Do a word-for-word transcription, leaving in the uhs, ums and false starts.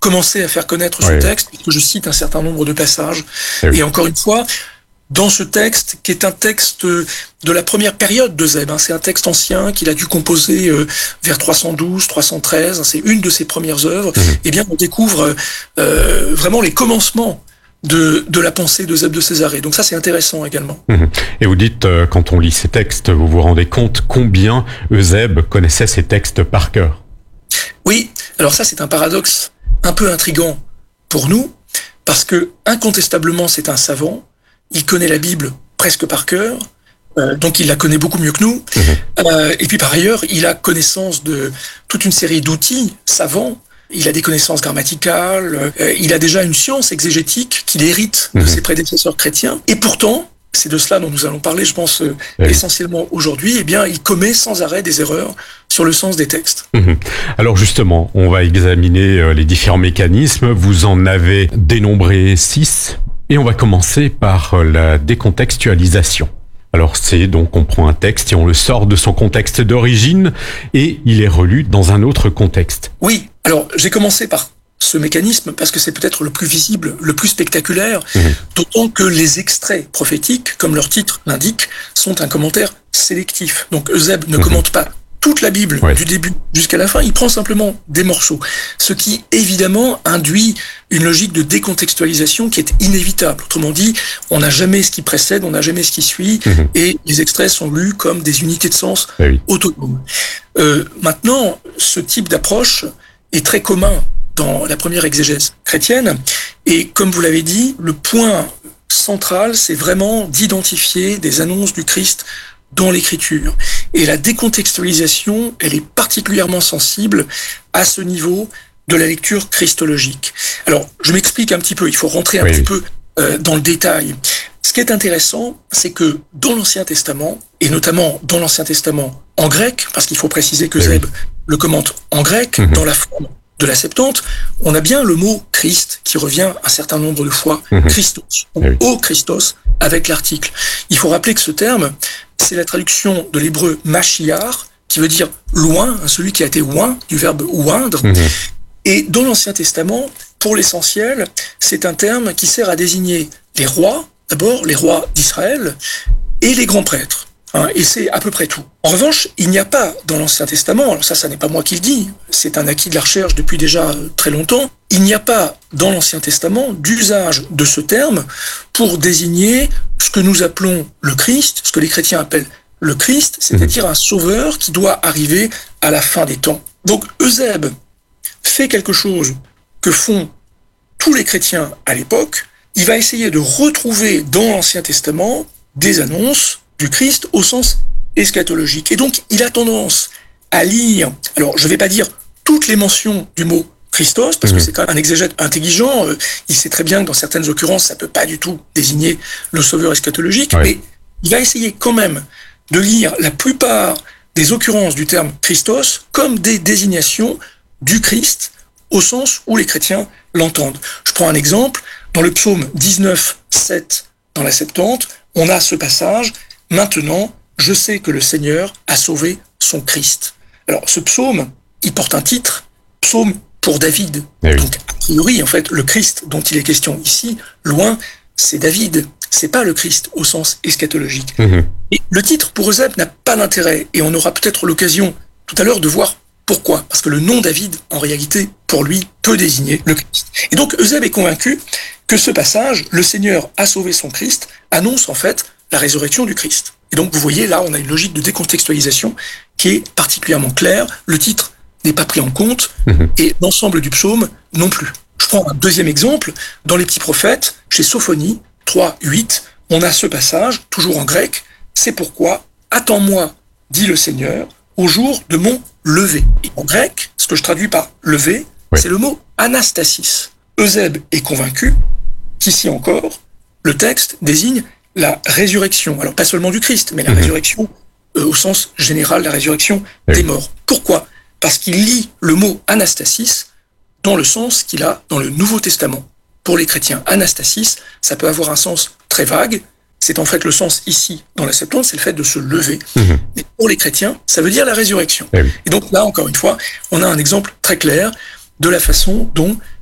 commencer à faire connaître ce oui. texte, puisque je cite un certain nombre de passages. Et, oui. Et encore une fois, dans ce texte, qui est un texte de la première période d'Eusèbe, hein, c'est un texte ancien qu'il a dû composer euh, vers trois cent douze, trois cent treize, hein, c'est une de ses premières œuvres, mmh. Eh bien, on découvre euh, vraiment les commencements de, de la pensée d'Eusèbe de Césarée. Donc ça, c'est intéressant également. Mmh. Et vous dites, euh, quand on lit ces textes, vous vous rendez compte combien Eusèbe connaissait ces textes par cœur. Oui, alors ça, c'est un paradoxe un peu intrigant pour nous, parce que incontestablement, c'est un savant. Il connaît la Bible presque par cœur, euh, donc il la connaît beaucoup mieux que nous. Mmh. Euh, et puis par ailleurs, il a connaissance de toute une série d'outils savants. Il a des connaissances grammaticales, euh, il a déjà une science exégétique qu'il hérite mmh. de ses prédécesseurs chrétiens. Et pourtant, c'est de cela dont nous allons parler, je pense, euh, oui. essentiellement aujourd'hui, eh bien, il commet sans arrêt des erreurs sur le sens des textes. Mmh. Alors justement, on va examiner euh, les différents mécanismes. Vous en avez dénombré six. Et on va commencer par la décontextualisation. Alors c'est donc on prend un texte et on le sort de son contexte d'origine et il est relu dans un autre contexte. Oui, alors j'ai commencé par ce mécanisme parce que c'est peut-être le plus visible, le plus spectaculaire, mmh. d'autant que les extraits prophétiques, comme leur titre l'indique, sont un commentaire sélectif. Donc Eusèbe ne mmh. commente pas toute la Bible, ouais. du début jusqu'à la fin, il prend simplement des morceaux. Ce qui, évidemment, induit une logique de décontextualisation qui est inévitable. Autrement dit, on n'a jamais ce qui précède, on n'a jamais ce qui suit, mmh. et les extraits sont lus comme des unités de sens ouais, oui. autonomes. Euh, maintenant, ce type d'approche est très commun dans la première exégèse chrétienne, et comme vous l'avez dit, le point central, c'est vraiment d'identifier des annonces du Christ dans l'écriture. Et la décontextualisation, elle est particulièrement sensible à ce niveau de la lecture christologique. Alors, je m'explique un petit peu, il faut rentrer un oui. petit peu euh, dans le détail. Ce qui est intéressant, c'est que dans l'Ancien Testament, et notamment dans l'Ancien Testament en grec, parce qu'il faut préciser que Eusèbe oui. le commente en grec, mmh. dans la forme de la Septante, on a bien le mot Christ qui revient un certain nombre de fois, mmh. Christos, donc oui. au Christos, avec l'article. Il faut rappeler que ce terme, c'est la traduction de l'hébreu Mashiach, qui veut dire loin, celui qui a été oint, du verbe oindre. Mmh. Et dans l'Ancien Testament, pour l'essentiel, c'est un terme qui sert à désigner les rois, d'abord les rois d'Israël, et les grands prêtres. Hein, et c'est à peu près tout. En revanche, il n'y a pas dans l'Ancien Testament, alors ça, ça n'est pas moi qui le dis, c'est un acquis de la recherche depuis déjà très longtemps, il n'y a pas dans l'Ancien Testament d'usage de ce terme pour désigner ce que nous appelons le Christ, ce que les chrétiens appellent le Christ, c'est-à-dire un sauveur qui doit arriver à la fin des temps. Donc Eusèbe fait quelque chose que font tous les chrétiens à l'époque, il va essayer de retrouver dans l'Ancien Testament des annonces du Christ au sens eschatologique. Et donc, il a tendance à lire, alors je ne vais pas dire toutes les mentions du mot Christos, parce mmh. que c'est quand même un exégète intelligent, euh, il sait très bien que dans certaines occurrences, ça ne peut pas du tout désigner le sauveur eschatologique, ouais. mais il va essayer quand même de lire la plupart des occurrences du terme Christos comme des désignations du Christ au sens où les chrétiens l'entendent. Je prends un exemple, dans le psaume dix-neuf, sept, dans la Septante, on a ce passage, « Maintenant, je sais que le Seigneur a sauvé son Christ ». Alors, ce psaume, il porte un titre, psaume pour David. Oui. Donc, a priori, en fait, le Christ dont il est question ici, loin, c'est David. C'est pas le Christ au sens eschatologique. Mmh. Et le titre pour Eusèbe n'a pas d'intérêt, et on aura peut-être l'occasion tout à l'heure de voir pourquoi. Parce que le nom David, en réalité, pour lui, peut désigner le Christ. Et donc, Eusèbe est convaincu que ce passage, le Seigneur a sauvé son Christ, annonce en fait la résurrection du Christ. Et donc, vous voyez, là, on a une logique de décontextualisation qui est particulièrement claire. Le titre n'est pas pris en compte, mmh. et l'ensemble du psaume non plus. Je prends un deuxième exemple. Dans les petits prophètes, chez Sophonie, trois, huit, on a ce passage, toujours en grec. C'est pourquoi, attends-moi, dit le Seigneur, au jour de mon lever. Et en grec, ce que je traduis par lever, oui. c'est le mot anastasis. Eusèbe est convaincu qu'ici encore, le texte désigne la résurrection. Alors, pas seulement du Christ, mais la mmh. résurrection euh, au sens général, la résurrection oui. des morts. Pourquoi ? Parce qu'il lit le mot anastasis dans le sens qu'il a dans le Nouveau Testament. Pour les chrétiens, anastasis, ça peut avoir un sens très vague. C'est en fait le sens ici, dans la Septante, c'est le fait de se lever. Mmh. Mais pour les chrétiens, ça veut dire la résurrection. Eh oui. Et donc là, encore une fois, on a un exemple très clair de la façon dont